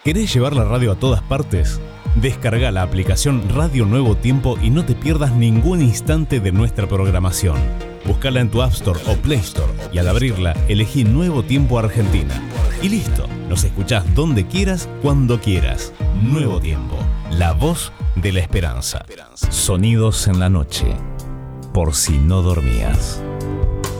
¿Querés llevar la radio a todas partes? Descarga la aplicación Radio Nuevo Tiempo y no te pierdas ningún instante de nuestra programación. Búscala en tu App Store o Play Store y al abrirla elegí Nuevo Tiempo Argentina. Y listo, nos escuchás donde quieras, cuando quieras. Nuevo Tiempo, la voz de la esperanza. Sonidos en la noche, por si no dormías.